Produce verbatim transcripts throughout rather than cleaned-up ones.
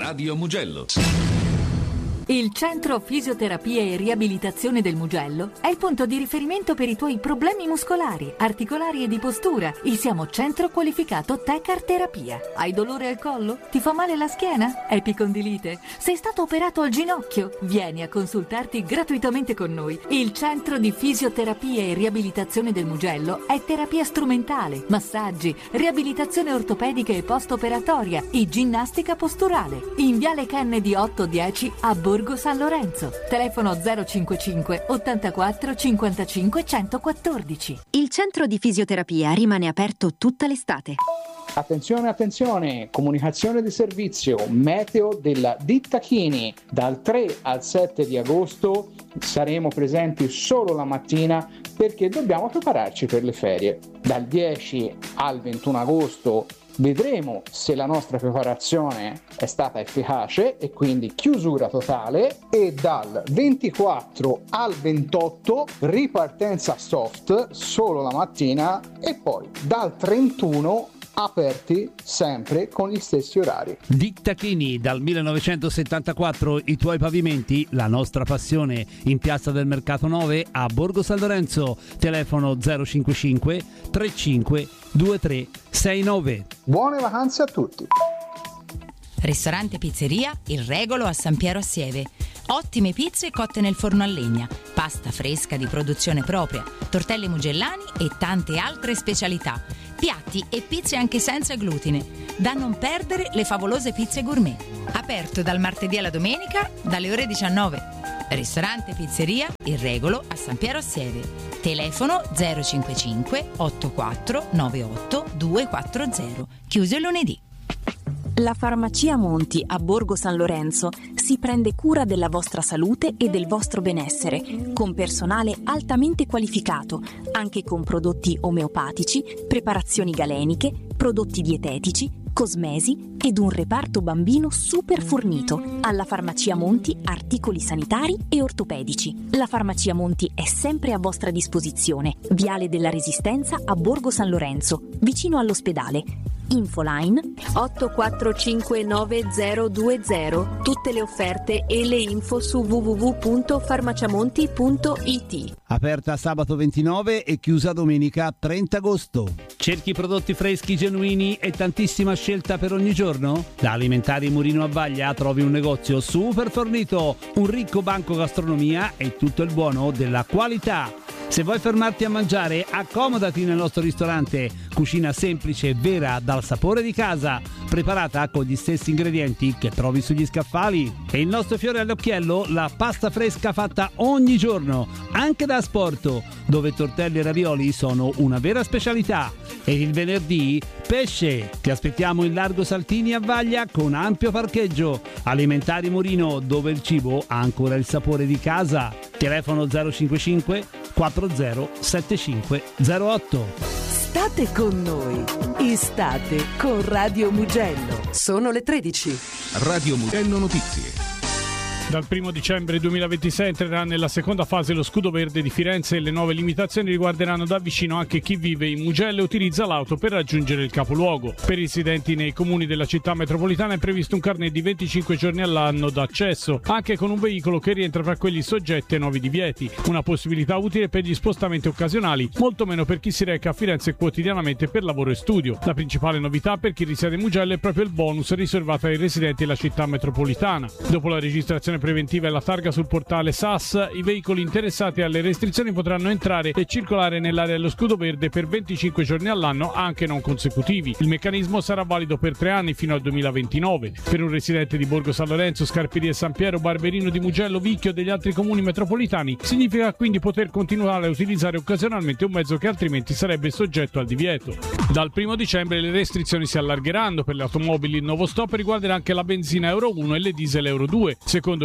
Radio Mugello. Il Centro Fisioterapia e Riabilitazione del Mugello è il punto di riferimento per i tuoi problemi muscolari, articolari e di postura. Il siamo centro qualificato Tecar Terapia. Hai dolore al collo? Ti fa male la schiena? Epicondilite? Sei stato operato al ginocchio? Vieni a consultarti gratuitamente con noi. Il Centro di Fisioterapia e Riabilitazione del Mugello è terapia strumentale, massaggi, riabilitazione ortopedica e post-operatoria e ginnastica posturale. In Viale Kennedy otto dieci a Borgo San Lorenzo. Telefono zero cinquantacinque ottantaquattro cinquantacinque centoquattordici. Il centro di fisioterapia rimane aperto tutta l'estate. Attenzione, attenzione, comunicazione di servizio, meteo della ditta Chini. Dal tre al sette di agosto saremo presenti solo la mattina perché dobbiamo prepararci per le ferie. Dal dieci al ventuno agosto vedremo se la nostra preparazione è stata efficace e quindi chiusura totale, e dal ventiquattro al ventotto ripartenza soft solo la mattina e poi dal trentuno aperti sempre con gli stessi orari. Ditta Chini, dal millenovecentosettantaquattro i tuoi pavimenti, la nostra passione, in Piazza del Mercato nove a Borgo San Lorenzo. Telefono zero cinquantacinque trentacinque ventitré sessantanove. Buone vacanze a tutti. Ristorante Pizzeria Il Regolo a San Piero a Sieve. Ottime pizze cotte nel forno a legna, pasta fresca di produzione propria, tortelli mugellani e tante altre specialità. Piatti e pizze anche senza glutine. Da non perdere le favolose pizze gourmet. Aperto dal martedì alla domenica dalle ore diciannove. Ristorante Pizzeria Il Regolo a San Piero a Sieve. Telefono zero cinquantacinque ottantaquattro novantotto duecentoquaranta. Chiuso il lunedì. La Farmacia Monti a Borgo San Lorenzo si prende cura della vostra salute e del vostro benessere, con personale altamente qualificato, anche con prodotti omeopatici, preparazioni galeniche, prodotti dietetici, cosmesi ed un reparto bambino super fornito. Alla Farmacia Monti articoli sanitari e ortopedici. La Farmacia Monti è sempre a vostra disposizione. Viale della Resistenza a Borgo San Lorenzo, vicino all'ospedale. Infoline otto quattro cinque nove zero due zero. Tutte le offerte e le info su w w w punto farmaciamonti punto i t. Aperta sabato ventinove e chiusa domenica trenta agosto. Cerchi prodotti freschi, genuini e tantissima scelta per ogni giorno? Da Alimentari Murino a Vaglia trovi un negozio super fornito, un ricco banco gastronomia e tutto il buono della qualità. Se vuoi fermarti a mangiare, accomodati nel nostro ristorante. Cucina semplice e vera, dal sapore di casa, preparata con gli stessi ingredienti che trovi sugli scaffali. E il nostro fiore all'occhiello, la pasta fresca fatta ogni giorno, anche da asporto, dove tortelli e ravioli sono una vera specialità. E il venerdì, pesce. Ti aspettiamo in Largo Saltini a Vaglia con ampio parcheggio. Alimentari Murino, dove il cibo ha ancora il sapore di casa. Telefono zero cinquantacinque quattro zero sette cinque zero otto. State con noi, estate con Radio Mugello. Sono le tredici. Radio Mugello Notizie. Dal primo dicembre duemilaventisei entrerà nella seconda fase lo scudo verde di Firenze e le nuove limitazioni riguarderanno da vicino anche chi vive in Mugello e utilizza l'auto per raggiungere il capoluogo. Per i residenti nei comuni della città metropolitana è previsto un carnet di venticinque giorni all'anno d'accesso, anche con un veicolo che rientra fra quelli soggetti ai nuovi divieti. Una possibilità utile per gli spostamenti occasionali, molto meno per chi si reca a Firenze quotidianamente per lavoro e studio. La principale novità per chi risiede in Mugello è proprio il bonus riservato ai residenti della città metropolitana. Dopo la registrazione preventiva e la targa sul portale S A S, i veicoli interessati alle restrizioni potranno entrare e circolare nell'area dello scudo verde per venticinque giorni all'anno, anche non consecutivi. Il meccanismo sarà valido per tre anni fino al duemilaventinove. Per un residente di Borgo San Lorenzo, Scarperie San Piero, Barberino di Mugello, Vicchio e degli altri comuni metropolitani significa quindi poter continuare a utilizzare occasionalmente un mezzo che altrimenti sarebbe soggetto al divieto. Dal primo dicembre le restrizioni si allargheranno. Per le automobili il nuovo stop riguarderà anche la benzina Euro uno e le diesel Euro due. Secondo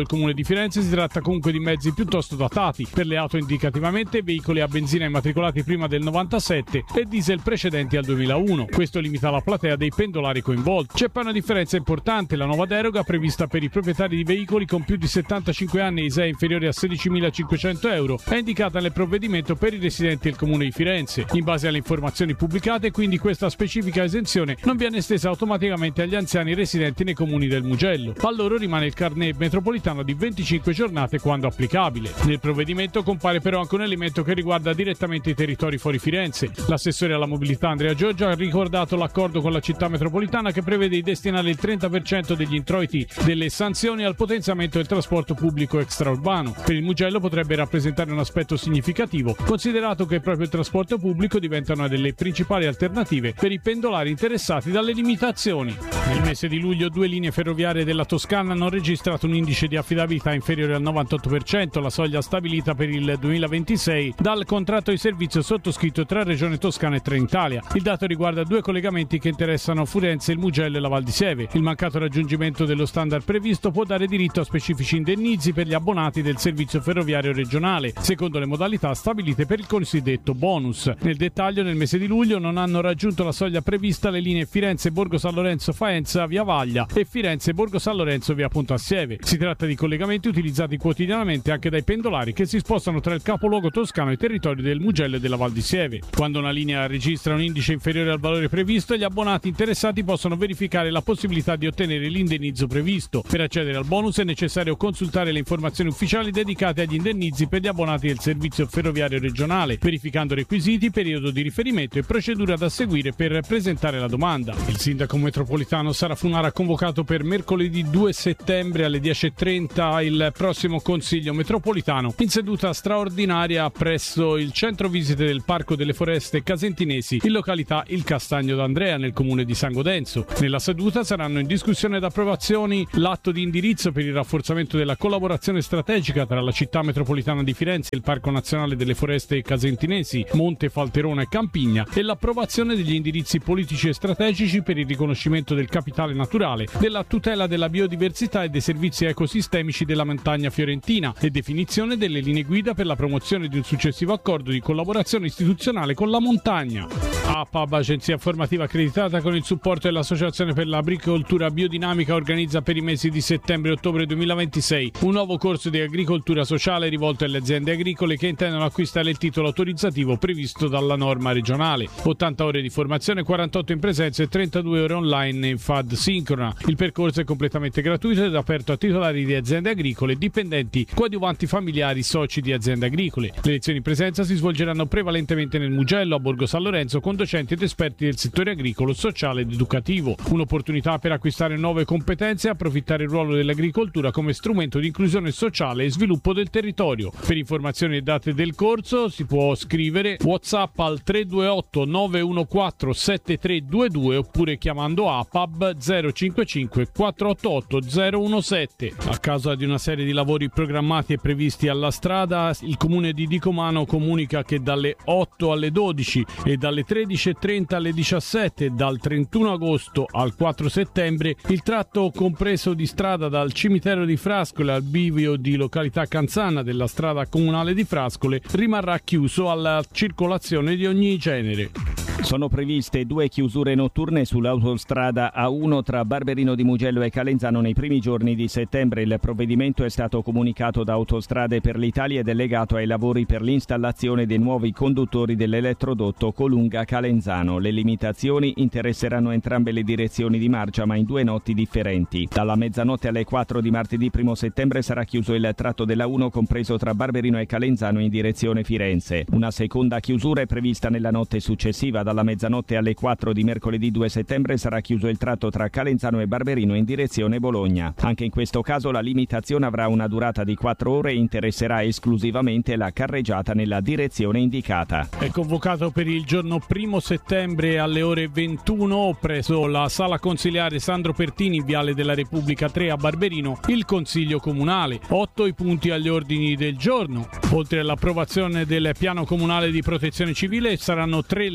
il Comune di Firenze, si tratta comunque di mezzi piuttosto datati. Per le auto indicativamente veicoli a benzina immatricolati prima del novantasette e diesel precedenti al duemilauno. Questo limita la platea dei pendolari coinvolti. C'è poi una differenza importante: la nuova deroga prevista per i proprietari di veicoli con più di settantacinque anni e I S E E inferiori a sedicimilacinquecento euro è indicata nel provvedimento per i residenti del Comune di Firenze. In base alle informazioni pubblicate, quindi, questa specifica esenzione non viene estesa automaticamente agli anziani residenti nei comuni del Mugello. A loro rimane il carnet metropolitano di venticinque giornate quando applicabile. Nel provvedimento compare però anche un elemento che riguarda direttamente i territori fuori Firenze. L'assessore alla mobilità Andrea Giorgio ha ricordato l'accordo con la città metropolitana che prevede di destinare il trenta per cento degli introiti delle sanzioni al potenziamento del trasporto pubblico extraurbano. Per il Mugello potrebbe rappresentare un aspetto significativo, considerato che proprio il trasporto pubblico diventa una delle principali alternative per i pendolari interessati dalle limitazioni. Nel mese di luglio due linee ferroviarie della Toscana hanno registrato un indice di affidabilità inferiore al novantotto per cento, la soglia stabilita per il duemilaventisei dal contratto di servizio sottoscritto tra Regione Toscana e Trenitalia. Il dato riguarda due collegamenti che interessano Firenze, il Mugello e la Val di Sieve. Il mancato raggiungimento dello standard previsto può dare diritto a specifici indennizi per gli abbonati del servizio ferroviario regionale, secondo le modalità stabilite per il cosiddetto bonus. Nel dettaglio, nel mese di luglio non hanno raggiunto la soglia prevista le linee Firenze-Borgo San Lorenzo Faenza via Vaglia e Firenze-Borgo San Lorenzo via Ponte Assieve. Si tratta di collegamenti utilizzati quotidianamente anche dai pendolari che si spostano tra il capoluogo toscano e i territori del Mugello e della Val di Sieve. Quando una linea registra un indice inferiore al valore previsto, gli abbonati interessati possono verificare la possibilità di ottenere l'indennizzo previsto. Per accedere al bonus è necessario consultare le informazioni ufficiali dedicate agli indennizi per gli abbonati del servizio ferroviario regionale, verificando requisiti, periodo di riferimento e procedura da seguire per presentare la domanda. Il sindaco metropolitano Sara Funara ha convocato per mercoledì due settembre alle dieci e trenta il prossimo Consiglio metropolitano in seduta straordinaria presso il centro visite del Parco delle Foreste Casentinesi in località Il Castagno d'Andrea nel comune di San Godenzo. Nella seduta saranno in discussione ed approvazioni l'atto di indirizzo per il rafforzamento della collaborazione strategica tra la città metropolitana di Firenze e il Parco Nazionale delle Foreste Casentinesi, Monte Falterona e Campigna, e l'approvazione degli indirizzi politici e strategici per il riconoscimento del capitale naturale, della tutela della biodiversità e dei servizi ecosistemici della montagna fiorentina e definizione delle linee guida per la promozione di un successivo accordo di collaborazione istituzionale con la montagna. A P A B, agenzia formativa accreditata con il supporto dell'Associazione per l'Agricoltura Biodinamica, organizza per i mesi di settembre e ottobre duemilaventisei un nuovo corso di agricoltura sociale rivolto alle aziende agricole che intendono acquistare il titolo autorizzativo previsto dalla norma regionale. ottanta ore di formazione, quarantotto in presenza e trentadue ore online in F A D sincrona. Il percorso è completamente gratuito ed aperto a titolari di aziende agricole, dipendenti, coadiuvanti familiari, soci di aziende agricole. Le lezioni in presenza si svolgeranno prevalentemente nel Mugello, a Borgo San Lorenzo, con docenti ed esperti del settore agricolo, sociale ed educativo. Un'opportunità per acquistare nuove competenze e approfittare il ruolo dell'agricoltura come strumento di inclusione sociale e sviluppo del territorio. Per informazioni e date del corso si può scrivere WhatsApp al tre due otto nove uno quattro sette tre due due oppure chiamando A P A B zero cinque cinque quattro otto otto zero uno sette. A causa di una serie di lavori programmati e previsti alla strada, il comune di Dicomano comunica che dalle otto alle dodici e dalle tredici e trenta alle diciassette, dal trentuno agosto al quattro settembre, il tratto compreso di strada dal cimitero di Frascole al bivio di località Canzana della strada comunale di Frascole rimarrà chiuso alla circolazione di ogni genere. Sono previste due chiusure notturne sull'autostrada A uno tra Barberino di Mugello e Calenzano nei primi giorni di settembre. Il provvedimento è stato comunicato da Autostrade per l'Italia ed è legato ai lavori per l'installazione dei nuovi conduttori dell'elettrodotto Colunga-Calenzano. Le limitazioni interesseranno entrambe le direzioni di marcia, ma in due notti differenti. Dalla mezzanotte alle quattro di martedì primo settembre sarà chiuso il tratto della uno compreso tra Barberino e Calenzano in direzione Firenze. Una seconda chiusura è prevista nella notte successiva. Dalla mezzanotte alle quattro di mercoledì due settembre sarà chiuso il tratto tra Calenzano e Barberino in direzione Bologna. Anche in questo caso la limitazione avrà una durata di quattro ore e interesserà esclusivamente la carreggiata nella direzione indicata. È convocato per il giorno primo settembre alle ore ventuno presso la sala consiliare Sandro Pertini, Viale della Repubblica tre a Barberino, il Consiglio Comunale. Otto i punti agli ordini del giorno. Oltre all'approvazione del piano comunale di protezione civile saranno tre le mozioni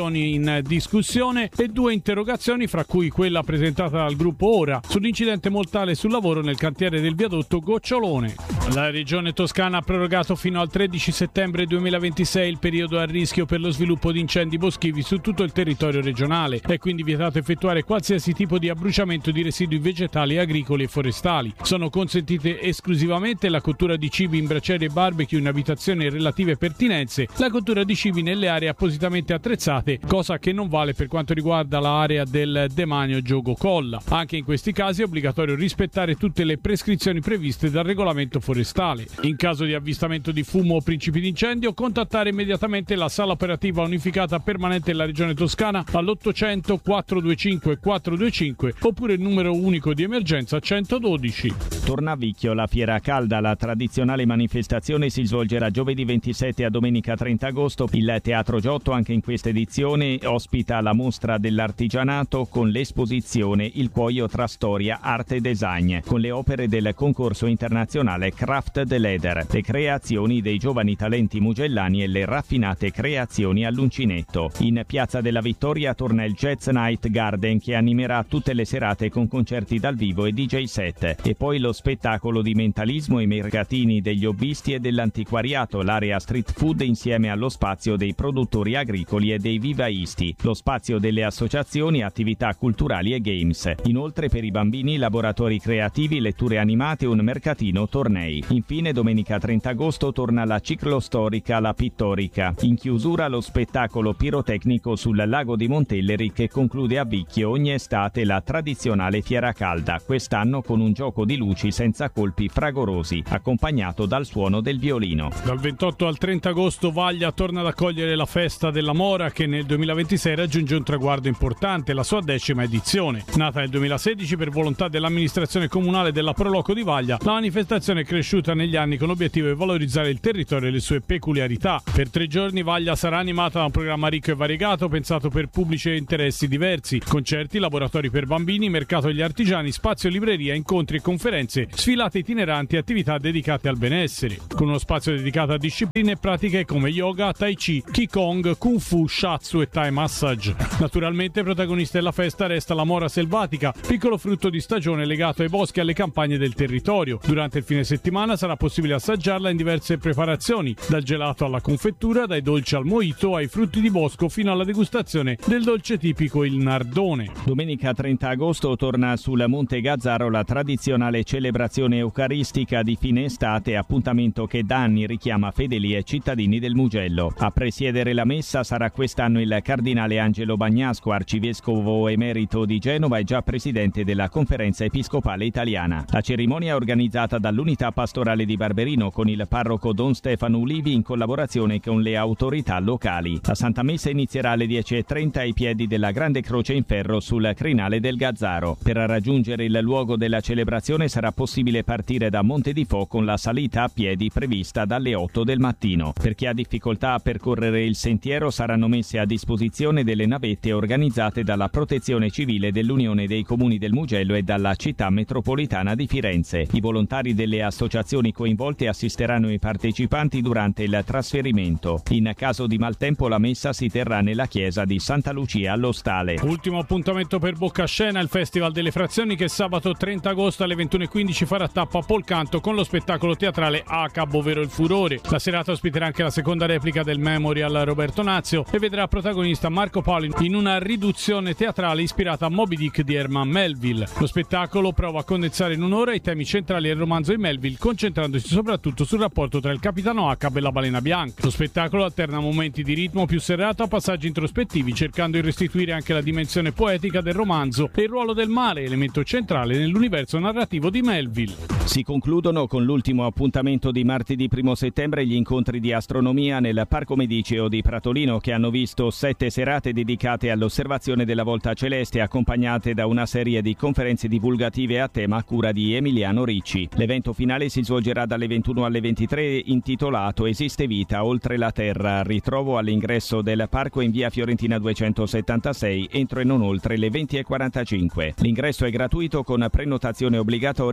mozioni in discussione e due interrogazioni, fra cui quella presentata dal gruppo Ora sull'incidente mortale sul lavoro nel cantiere del viadotto Gocciolone. La Regione Toscana ha prorogato fino al tredici settembre duemilaventisei il periodo a rischio per lo sviluppo di incendi boschivi su tutto il territorio regionale. È quindi vietato effettuare qualsiasi tipo di abbruciamento di residui vegetali, agricoli e forestali. Sono consentite esclusivamente la cottura di cibi in braciere e barbecue in abitazioni e relative pertinenze, la cottura di cibi nelle aree appositamente attrezzate, cosa che non vale per quanto riguarda l'area del demanio Giogo Colla. Anche in questi casi è obbligatorio rispettare tutte le prescrizioni previste dal regolamento forestale. In caso di avvistamento di fumo o principi di incendio, contattare immediatamente la sala operativa unificata permanente della Regione Toscana all'ottocento quattrocentoventicinque quattrocentoventicinque oppure il numero unico di emergenza centododici. Torna a Vicchio la Fiera Calda. La tradizionale manifestazione si svolgerà giovedì ventisette a domenica trenta agosto. Il Teatro Giotto anche in questa edizione ospita la mostra dell'artigianato con l'esposizione Il cuoio tra storia, arte e design, con le opere del concorso internazionale Craft the Leather, le creazioni dei giovani talenti mugellani e le raffinate creazioni all'uncinetto. In Piazza della Vittoria torna il Jazz Night Garden, che animerà tutte le serate con concerti dal vivo e D J set, e poi lo spettacolo di mentalismo e mercatini degli hobbisti e dell'antiquariato, l'area street food insieme allo spazio dei produttori agricoli e dei vivaisti, lo spazio delle associazioni, attività culturali e games. Inoltre per i bambini laboratori creativi, letture animate e un mercatino tornei. Infine domenica trenta agosto torna la ciclostorica La Pittorica. In chiusura lo spettacolo pirotecnico sul lago di Montelleri, che conclude a Vicchio ogni estate la tradizionale Fiera Calda, quest'anno con un gioco di luci senza colpi fragorosi, accompagnato dal suono del violino. Dal ventotto al trenta agosto Vaglia torna ad accogliere la festa della Mora, che nel duemilaventisei raggiunge un traguardo importante, la sua decima edizione. Nata nel duemilasedici per volontà dell'amministrazione comunale della Proloco di Vaglia, la manifestazione è cresciuta negli anni con l'obiettivo di valorizzare il territorio e le sue peculiarità. Per tre giorni Vaglia sarà animata da un programma ricco e variegato, pensato per pubblici e interessi diversi: concerti, laboratori per bambini, mercato degli artigiani, spazio libreria, incontri e conferenze, sfilate itineranti e attività dedicate al benessere, con uno spazio dedicato a discipline e pratiche come yoga, tai chi, qigong, kung fu, shatsu e thai massage. Naturalmente protagonista della festa resta la mora selvatica, piccolo frutto di stagione legato ai boschi e alle campagne del territorio. Durante il fine settimana sarà possibile assaggiarla in diverse preparazioni, dal gelato alla confettura, dai dolci al mojito, ai frutti di bosco fino alla degustazione del dolce tipico il nardone. Domenica trenta agosto torna sul Monte Gazzaro la tradizionale celebrazione eucaristica di fine estate, appuntamento che da anni richiama fedeli e cittadini del Mugello. A presiedere la messa sarà quest'anno il cardinale Angelo Bagnasco, arcivescovo emerito di Genova e già presidente della Conferenza Episcopale Italiana. La cerimonia è organizzata dall'Unità Pastorale di Barberino con il parroco Don Stefano Ulivi in collaborazione con le autorità locali. La Santa Messa inizierà alle dieci e trenta ai piedi della Grande Croce in Ferro sul crinale del Gazzaro. Per raggiungere il luogo della celebrazione sarà possibile partire da Monte di Fo con la salita a piedi prevista dalle otto del mattino. Per chi ha difficoltà a percorrere il sentiero saranno messe a disposizione delle navette organizzate dalla Protezione Civile dell'Unione dei Comuni del Mugello e dalla Città Metropolitana di Firenze. I volontari delle associazioni coinvolte assisteranno i partecipanti durante il trasferimento. In caso di maltempo la messa si terrà nella chiesa di Santa Lucia allo Stale. Ultimo appuntamento per Boccascena, il Festival delle Frazioni, che sabato trenta agosto alle ventuno e quindici farà tappa a Polcanto con lo spettacolo teatrale Acab, ovvero il furore. La serata ospiterà anche la seconda replica del Memorial Roberto Nazio e vedrà protagonista Marco Polo in una riduzione teatrale ispirata a Moby Dick di Herman Melville. Lo spettacolo prova a condensare in un'ora i temi centrali del romanzo di Melville, concentrandosi soprattutto sul rapporto tra il capitano Acab e la balena bianca. Lo spettacolo alterna momenti di ritmo più serrato a passaggi introspettivi, cercando di restituire anche la dimensione poetica del romanzo e il ruolo del mare, elemento centrale nell'universo narrativo di Melville. Si concludono con l'ultimo appuntamento di martedì primo settembre gli incontri di astronomia nel Parco Mediceo di Pratolino, che hanno visto sette serate dedicate all'osservazione della volta celeste, accompagnate da una serie di conferenze divulgative a tema a cura di Emiliano Ricci. L'evento finale si svolgerà dalle ventuno alle ventitré, intitolato Esiste vita oltre la Terra. Ritrovo all'ingresso del parco in via Fiorentina duecentosettantasei entro e non oltre le venti e quarantacinque. L'ingresso è gratuito con prenotazione obbligatoria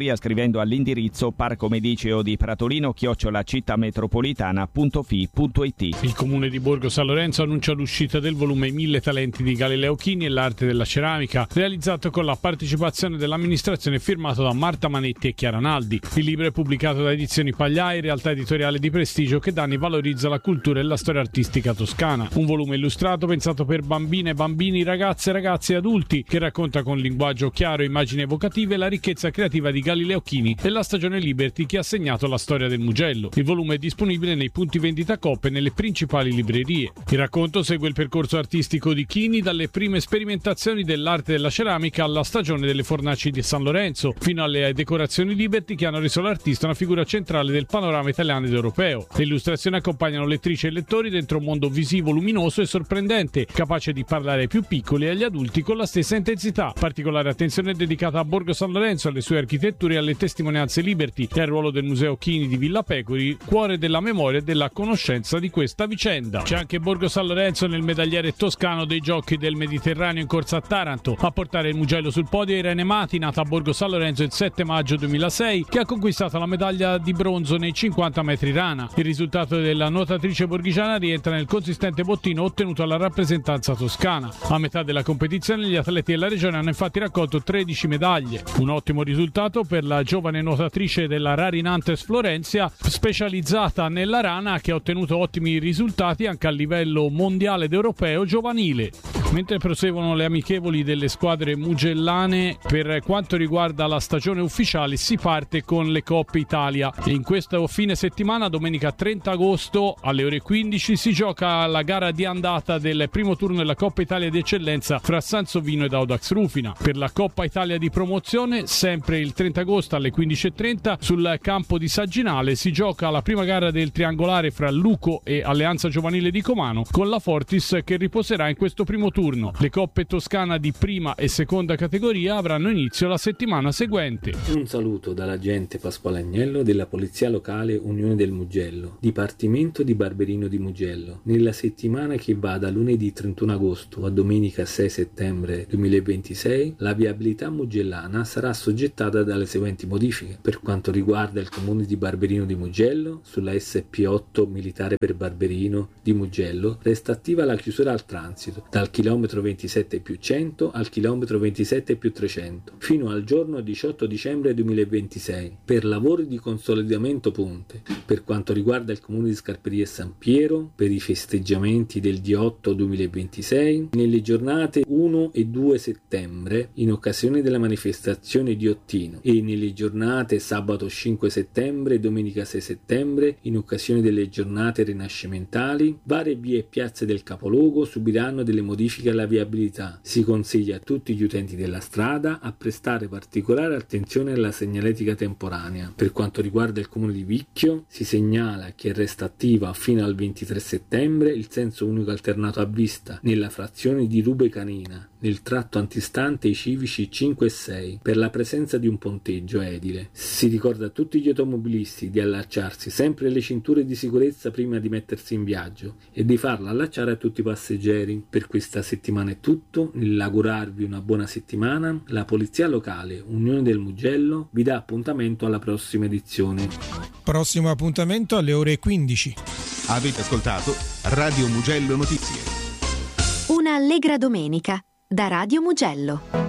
Italia scrivendo all'indirizzo parcomediceo di Pratolino chiocciola cittametropolitana punto fi punto it. Il comune di Borgo San Lorenzo annuncia l'uscita del volume Mille talenti di Galileo Chini e l'arte della ceramica, realizzato con la partecipazione dell'amministrazione e firmato da Marta Manetti e Chiara Naldi. Il libro è pubblicato da Edizioni Pagliai, realtà editoriale di prestigio che da anni valorizza la cultura e la storia artistica toscana. Un volume illustrato pensato per bambine, bambini, ragazze, ragazzi e adulti, che racconta con linguaggio chiaro e immagini evocative la ricchezza creativa di Galileo Chini e la stagione Liberty che ha segnato la storia del Mugello. Il volume è disponibile nei punti vendita Coop e nelle principali librerie. Il racconto segue il percorso artistico di Chini dalle prime sperimentazioni dell'arte della ceramica alla stagione delle fornaci di San Lorenzo, fino alle decorazioni Liberty che hanno reso l'artista una figura centrale del panorama italiano ed europeo. Le illustrazioni accompagnano lettrici e lettori dentro un mondo visivo, luminoso e sorprendente, capace di parlare ai più piccoli e agli adulti con la stessa intensità. Particolare attenzione è dedicata a Borgo San Lorenzo, alle sue architetture e alle testimonianze Liberty e al ruolo del Museo Chini di Villa Pecori, cuore della memoria e della conoscenza di questa vicenda. C'è anche Borgo San Lorenzo nel medagliere toscano dei Giochi del Mediterraneo in corsa a Taranto. A portare il Mugello sul podio è Irene Mati, nata a Borgo San Lorenzo il sette maggio duemilasei, che ha conquistato la medaglia di bronzo nei cinquanta metri rana. Il risultato della nuotatrice borghigiana rientra nel consistente bottino ottenuto alla rappresentanza toscana. A metà della competizione gli atleti della regione hanno infatti raccolto tredici medaglie. Un ottimo risultato per la giovane nuotatrice della Rarinantes Florencia, specializzata nella rana, che ha ottenuto ottimi risultati anche a livello mondiale ed europeo giovanile. Mentre proseguono le amichevoli delle squadre mugellane, per quanto riguarda la stagione ufficiale si parte con le Coppe Italia e in questo fine settimana, domenica trenta agosto alle ore quindici, si gioca la gara di andata del primo turno della Coppa Italia di Eccellenza fra Sansovino ed Audax Rufina. Per la Coppa Italia di promozione, sempre il trenta agosto alle quindici e trenta, sul campo di Sagginale si gioca la prima gara del triangolare fra Luco e Alleanza Giovanile di Comano, con la Fortis che riposerà in questo primo turno. Le coppe toscana di prima e seconda categoria avranno inizio la settimana seguente. Un saluto dall'agente Pasquale Agnello della Polizia Locale Unione del Mugello, Dipartimento di Barberino di Mugello. Nella settimana che va da lunedì trentuno agosto a domenica sei settembre duemilaventisei, la viabilità mugellana sarà assoggettata dalle seguenti modifiche. Per quanto riguarda il comune di Barberino di Mugello, sulla S P otto Militare per Barberino di Mugello resta attiva la chiusura al transito dal chilometro ventisette più cento al chilometro ventisette più trecento fino al giorno diciotto dicembre duemilaventisei per lavori di consolidamento ponte. Per quanto riguarda il comune di Scarperia e San Piero, per i festeggiamenti del D otto duemilaventisei, nelle giornate uno e due settembre in occasione della manifestazione di Ottino e nelle giornate sabato cinque settembre e domenica sei settembre in occasione delle giornate rinascimentali, varie vie e piazze del capoluogo subiranno delle modifiche alla viabilità. Si consiglia a tutti gli utenti della strada a prestare particolare attenzione alla segnaletica temporanea. Per quanto riguarda il comune di Vicchio, si segnala che resta attiva fino al ventitré settembre il senso unico alternato a vista nella frazione di Rube Canina, nel tratto antistante i civici cinque e sei, per la presenza di un ponteggio edile. Si ricorda a tutti gli automobilisti di allacciarsi sempre le cinture di sicurezza prima di mettersi in viaggio e di farla allacciare a tutti i passeggeri. Per questa settimana è tutto. Nell'augurarvi una buona settimana, la Polizia Locale Unione del Mugello vi dà appuntamento alla prossima edizione. Prossimo appuntamento alle ore quindici. Avete ascoltato Radio Mugello Notizie. Una allegra domenica da Radio Mugello.